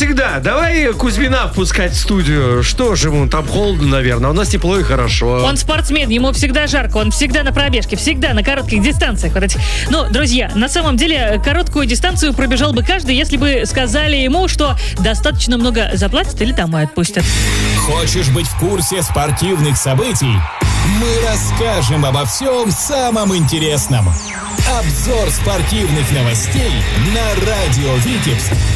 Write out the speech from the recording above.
всегда, давай Кузьмина впускать в студию. Что же ему, там холодно, наверное. У нас тепло и хорошо. Он спортсмен, ему всегда жарко, он всегда на пробежке, всегда на коротких дистанциях. Ну, друзья, на самом деле, короткую дистанцию пробежал бы каждый, если бы сказали ему, что достаточно много заплатят или домой отпустят. Хочешь быть в курсе спортивных событий? Мы расскажем обо всем самом интересном. Обзор спортивных новостей на радио Витебск.